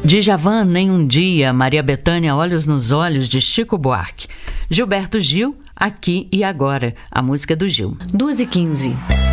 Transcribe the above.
Djavan, Nem um Dia, Maria Bethânia, Olhos nos Olhos, de Chico Buarque. Gilberto Gil, Aqui e Agora, a música do Gil. 2h15.